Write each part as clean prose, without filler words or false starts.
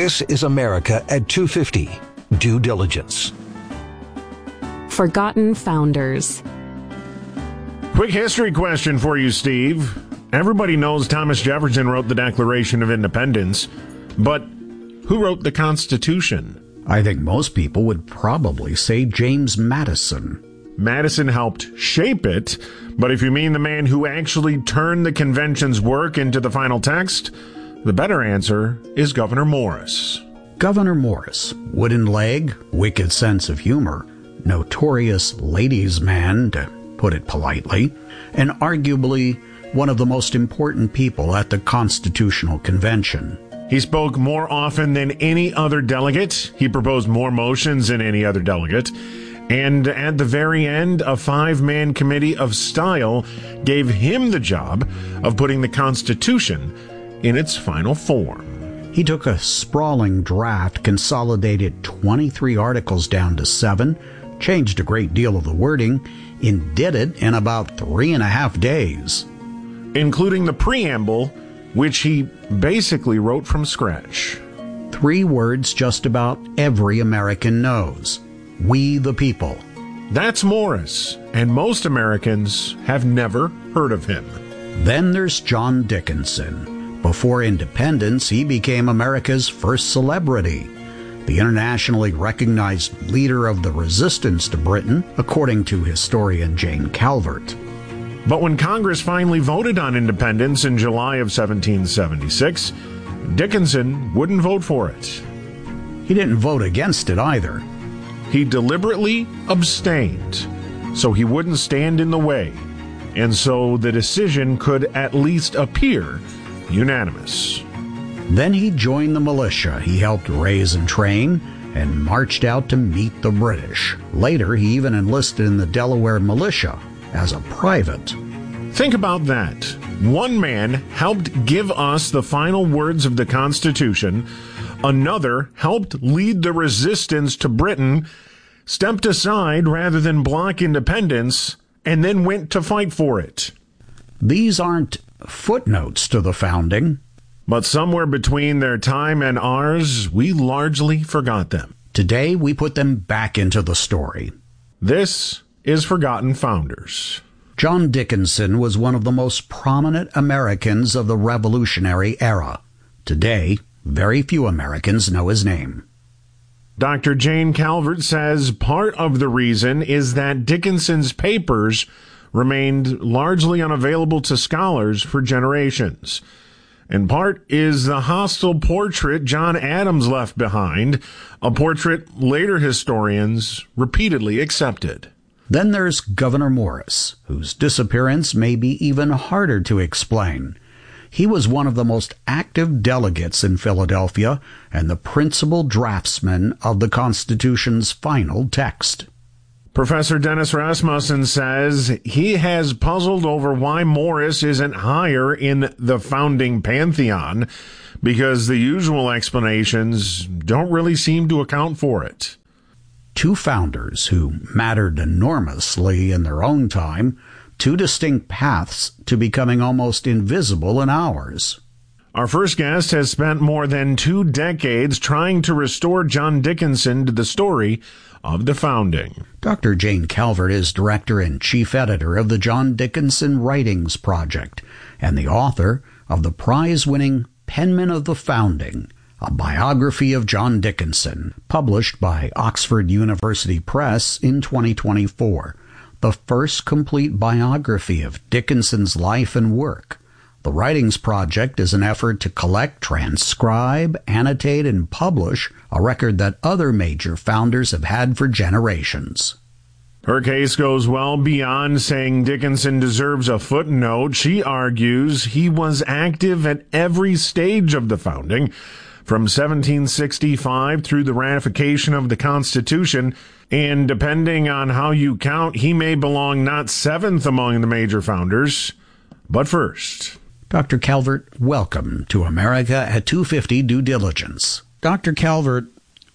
This is America at 250. Due diligence. Forgotten founders. Quick history question for you, Steve. Everybody knows Thomas Jefferson wrote the Declaration of Independence, but who wrote the Constitution? I think most people would probably say James Madison. Madison helped shape it, but if you mean the man who actually turned the convention's work into the final text, the better answer is Gouverneur Morris. Gouverneur Morris, wooden leg, wicked sense of humor, notorious ladies' man, to put it politely, and arguably one of the most important people at the Constitutional Convention. He spoke more often than any other delegate. He proposed more motions than any other delegate. And at the very end, a 5-man committee of style gave him the job of putting the Constitution in its final form. He took a sprawling draft, consolidated 23 articles down to 7, changed a great deal of the wording, and did it in about 3.5 days. Including the preamble, which he basically wrote from scratch. 3 words just about every American knows. We the people. That's Morris, and most Americans have never heard of him. Then there's John Dickinson. Before independence, he became America's first celebrity, the internationally recognized leader of the resistance to Britain, according to historian Jane Calvert. But when Congress finally voted on independence in July of 1776, Dickinson wouldn't vote for it. He didn't vote against it either. He deliberately abstained, so he wouldn't stand in the way, and so the decision could at least appear unanimous. Then he joined the militia he helped raise and train, and marched out to meet the British. Later, he even enlisted in the Delaware militia as a private. Think about that. One man helped give us the final words of the Constitution. Another helped lead the resistance to Britain, stepped aside rather than block independence, and then went to fight for it. These aren't footnotes to the founding. But somewhere between their time and ours, we largely forgot them. Today, we put them back into the story. This is Forgotten Founders. John Dickinson was one of the most prominent Americans of the Revolutionary era. Today, very few Americans know his name. Dr. Jane Calvert says part of the reason is that Dickinson's papers remained largely unavailable to scholars for generations. And part is the hostile portrait John Adams left behind, a portrait later historians repeatedly accepted. Then there's Gouverneur Morris, whose disappearance may be even harder to explain. He was one of the most active delegates in Philadelphia and the principal draftsman of the Constitution's final text. Professor Dennis Rasmussen says he has puzzled over why Morris isn't higher in the founding pantheon, because the usual explanations don't really seem to account for it. 2 founders who mattered enormously in their own time, 2 distinct paths to becoming almost invisible in ours. Our first guest has spent more than 2 decades trying to restore John Dickinson to the story of the founding. Dr. Jane Calvert is director and chief editor of the John Dickinson Writings Project and the author of the prize-winning Penman of the Founding, a biography of John Dickinson, published by Oxford University Press in 2024, the first complete biography of Dickinson's life and work. The Writings Project is an effort to collect, transcribe, annotate, and publish a record that other major founders have had for generations. Her case goes well beyond saying Dickinson deserves a footnote. She argues he was active at every stage of the founding, from 1765 through the ratification of the Constitution, and depending on how you count, he may belong not 7th among the major founders, but first. Dr. Calvert, welcome to America at 250 Due Diligence. Dr. Calvert,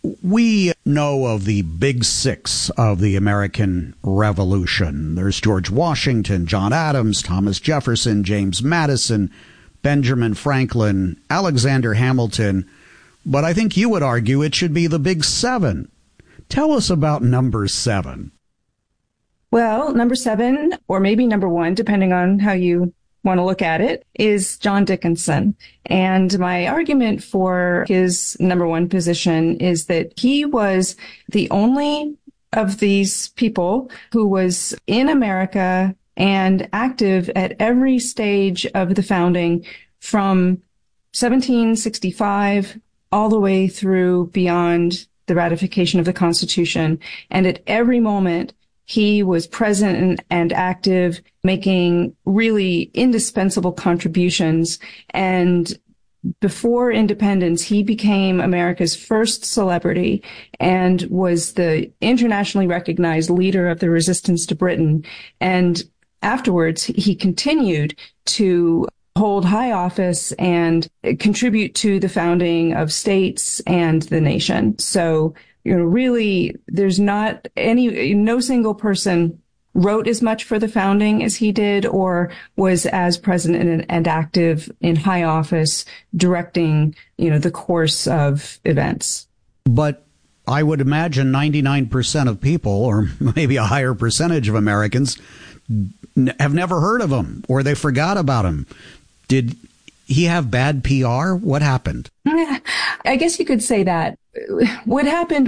we know of the big 6 of the American Revolution. There's George Washington, John Adams, Thomas Jefferson, James Madison, Benjamin Franklin, Alexander Hamilton. but I think you would argue it should be the big 7. Tell us about number 7. Well, number 7, or maybe number 1, depending on how you want to look at it, is John Dickinson. And my argument for his number 1 position is that he was the only of these people who was in America and active at every stage of the founding from 1765 all the way through beyond the ratification of the Constitution. And at every moment, he was present and active, making really indispensable contributions. And before independence, he became America's first celebrity and was the internationally recognized leader of the resistance to Britain. And afterwards, he continued to hold high office and contribute to the founding of states and the nation. So, really, there's no single person wrote as much for the founding as he did or was as present and active in high office directing, the course of events. But I would imagine 99% of people, or maybe a higher percentage of Americans, have never heard of him or they forgot about him. Did he have bad PR? What happened? I guess you could say that. What happened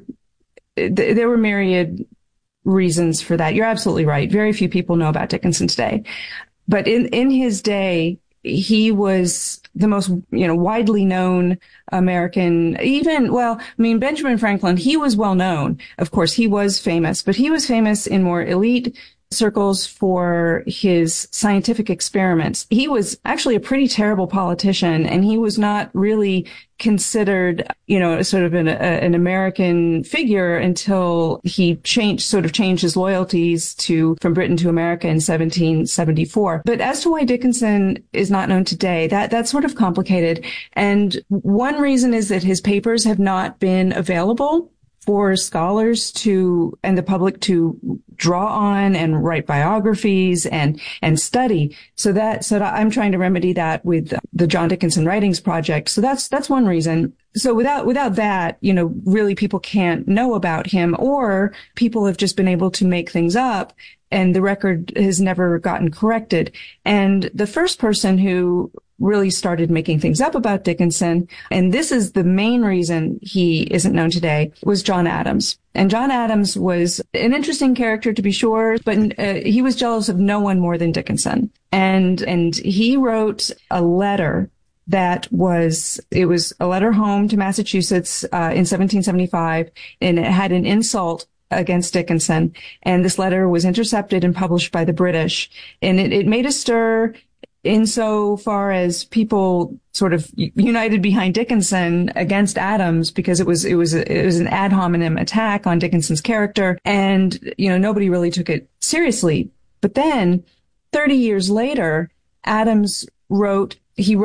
there were myriad reasons for that. You're absolutely right. Very few people know about Dickinson today. But in his day, he was the most, widely known American, Benjamin Franklin, he was well known. Of course, he was famous, but he was famous in more elite circles for his scientific experiments. He was actually a pretty terrible politician, and he was not really considered, sort of an American figure until he changed his loyalties from Britain to America in 1774. But as to why Dickinson is not known today, that's sort of complicated. And one reason is that his papers have not been available for scholars and the public to draw on and write biographies and study. So I'm trying to remedy that with the John Dickinson Writings Project. So that's one reason. So without that, really people can't know about him, or people have just been able to make things up and the record has never gotten corrected. And the first person who really started making things up about Dickinson, and this is the main reason he isn't known today, was John Adams. And John Adams was an interesting character, to be sure, but he was jealous of no one more than Dickinson. And he wrote a letter it was a letter home to Massachusetts in 1775, and it had an insult against Dickinson. And this letter was intercepted and published by the British. And it made a stir insofar as people sort of united behind Dickinson against Adams, because it was an ad hominem attack on Dickinson's character, and nobody really took it seriously. But then 30 years later, Adams wrote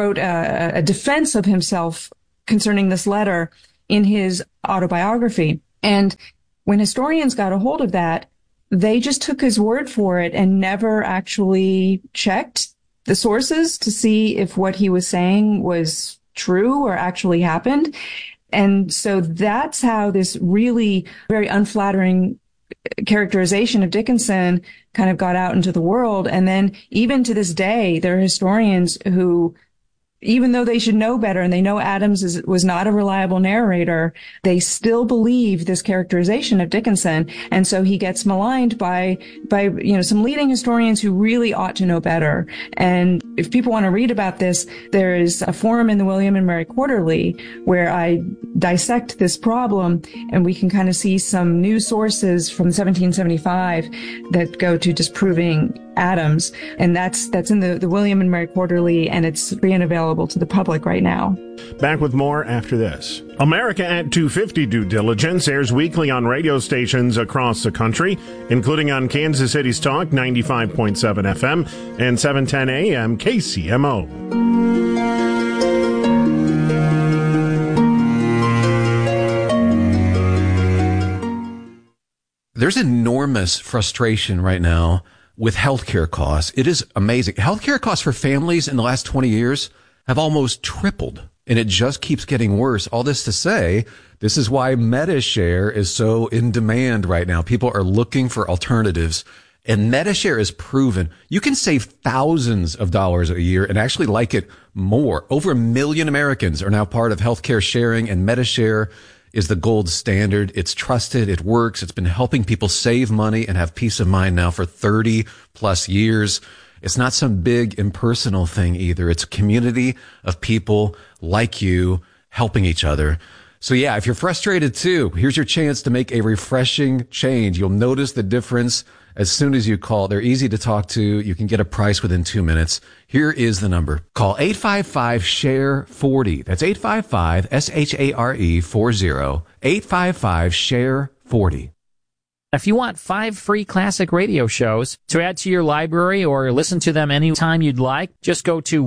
a defense of himself concerning this letter in his autobiography. And when historians got a hold of that, they just took his word for it and never actually checked the sources to see if what he was saying was true or actually happened. And so that's how this really very unflattering characterization of Dickinson kind of got out into the world. And then even to this day, there are historians who, even though they should know better and they know Adams was not a reliable narrator, they still believe this characterization of Dickinson. And so he gets maligned by some leading historians who really ought to know better. And if people want to read about this, there is a forum in the William and Mary Quarterly where I dissect this problem, and we can kind of see some new sources from 1775 that go to disproving Adams. And that's in the William and Mary Quarterly, and it's free and available to the public right now. Back with more after this. America at 250 Due Diligence airs weekly on radio stations across the country, including on Kansas City's Talk 95.7 FM and 710 AM KCMO. There's enormous frustration right now with healthcare costs. It is amazing. Healthcare costs for families in the last 20 years have almost tripled. and it just keeps getting worse. All this to say, this is why MediShare is so in demand right now. People are looking for alternatives, and MediShare is proven. You can save thousands of dollars a year and actually like it more. Over 1 million Americans are now part of healthcare sharing, and MediShare is the gold standard. It's trusted. It works. It's been helping people save money and have peace of mind now for 30 plus years. It's not some big impersonal thing either. It's a community of people like you helping each other. So yeah, if you're frustrated too, here's your chance to make a refreshing change. You'll notice the difference as soon as you call. They're easy to talk to. You can get a price within 2 minutes. Here is the number. Call 855-SHARE-40. That's 855-SHARE-40. 855-SHARE-40. If you want 5 free classic radio shows to add to your library or listen to them anytime you'd like, just go to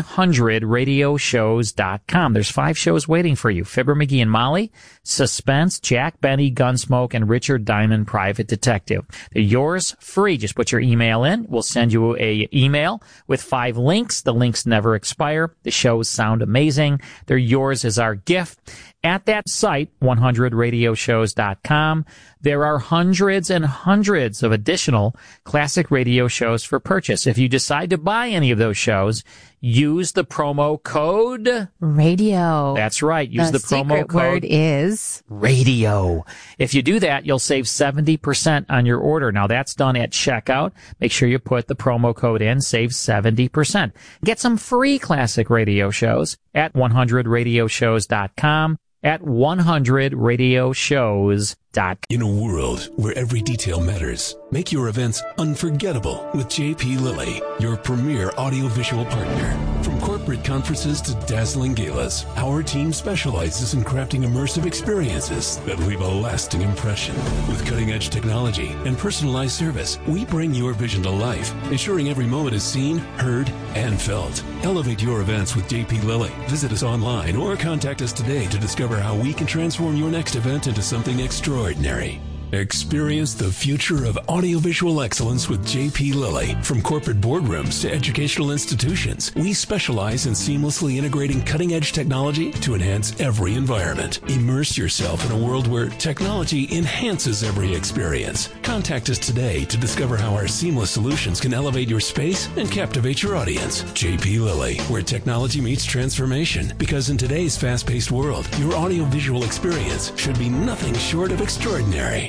100radioshows.com. There's 5 shows waiting for you. Fibber McGee and Molly, Suspense, Jack Benny, Gunsmoke, and Richard Diamond, Private Detective. They're yours free. Just put your email in. We'll send you a email with 5 links. The links never expire. The shows sound amazing. They're yours as our gift. At that site, 100radioshows.com, there are hundreds and hundreds of additional classic radio shows for purchase. If you decide to buy any of those shows, use the promo code radio. That's right. Use the promo secret code word is radio. If you do that, you'll save 70% on your order. Now that's done at checkout. Make sure you put the promo code in, save 70%. Get some free classic radio shows at 100radioshows.com. At 100radioshows.com. In a world where every detail matters, make your events unforgettable with JP Lilly, your premier audiovisual partner. From corporate conferences to dazzling galas, our team specializes in crafting immersive experiences that leave a lasting impression. With cutting-edge technology and personalized service, we bring your vision to life, ensuring every moment is seen, heard, and felt. Elevate your events with JP Lilly. Visit us online or contact us today to discover how we can transform your next event into something extraordinary. Experience the future of audiovisual excellence with JP Lilly. From corporate boardrooms to educational institutions, we specialize in seamlessly integrating cutting-edge technology to enhance every environment. Immerse yourself in a world where technology enhances every experience. Contact us today to discover how our seamless solutions can elevate your space and captivate your audience. JP Lilly, where technology meets transformation. Because in today's fast-paced world, your audiovisual experience should be nothing short of extraordinary.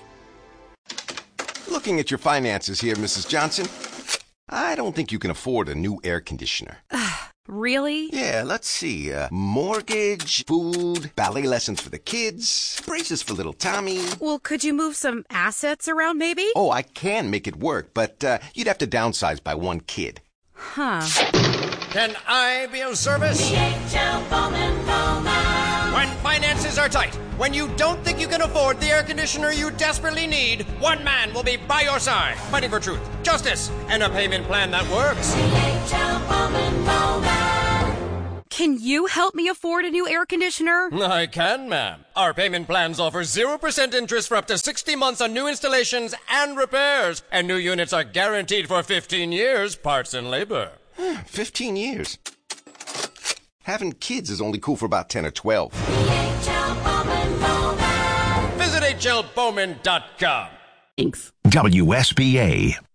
Looking at your finances here, Mrs. Johnson, I don't think you can afford a new air conditioner. Really? Yeah, let's see. Mortgage, food, ballet lessons for the kids, braces for little Tommy. Well, could you move some assets around, maybe? Oh, I can make it work, but you'd have to downsize by 1 kid. Huh. Can I be of service? DHL Bowman Bowman. When finances are tight, when you don't think you can afford the air conditioner you desperately need, one man will be by your side, fighting for truth, justice, and a payment plan that works. DHL Bowman Bowman. Can you help me afford a new air conditioner? I can, ma'am. Our payment plans offer 0% interest for up to 60 months on new installations and repairs. And new units are guaranteed for 15 years, parts and labor. 15 years? Having kids is only cool for about 10 or 12. DHL Bowman Bowman. Visit HLBowman.com. Thanks. WSBA